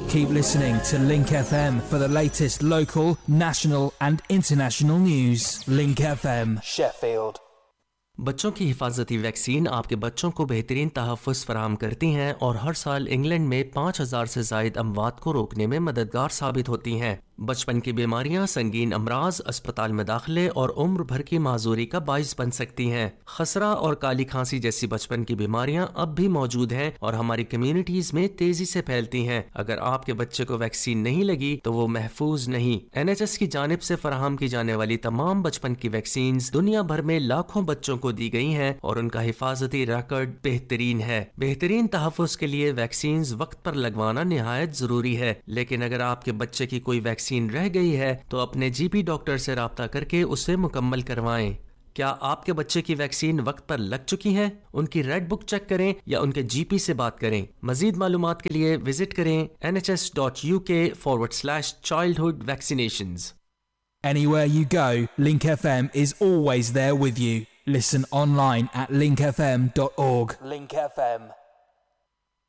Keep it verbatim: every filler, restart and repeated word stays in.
Keep listening to Link F M for the latest local, national and international news. Link F M, Sheffield. بچوں کی حفاظتی vaccine آپ کے بچوں کو بہترین تحفظ فراہم کرتی ہیں اور ہر سال انگلینڈ میں پانچ ہزار سے زائد اموات کو روکنے میں مددگار ثابت ہوتی ہیں۔ بچپن کی بیماریاں سنگین امراض، اسپتال میں داخلے اور عمر بھر کی معذوری کا باعث بن سکتی ہیں۔ خسرہ اور کالی کھانسی جیسی بچپن کی بیماریاں اب بھی موجود ہیں اور ہماری کمیونٹیز میں تیزی سے پھیلتی ہیں۔ اگر آپ کے بچے کو ویکسین نہیں لگی تو وہ محفوظ نہیں۔ این ایچ ایس کی جانب سے فراہم کی جانے والی تمام بچپن کی ویکسینز دنیا بھر میں لاکھوں بچوں کو دی گئی ہیں اور ان کا حفاظتی ریکارڈ بہترین ہے۔ بہترین تحفظ کے لیے ویکسینز وقت پر لگوانا نہایت ضروری ہے، لیکن اگر آپ کے بچے کی کوئی ویکسین رہ گئی ہے تو اپنے جی پی ڈاکٹر سے رابطہ کر کے اسے مکمل کروائیں۔ کیا آپ کے بچے کی ویکسین وقت پر لگ چکی ہے؟ ان کی ریڈ بک چیک کریں یا ان کے جی پی سے بات کریں۔ مزید معلومات کے لیے وزٹ کریں N H S dot you کے forward slash childhood vaccinations. Anywhere you go, Link F M is always there with you. Listen online at link f m dot org. Link F M.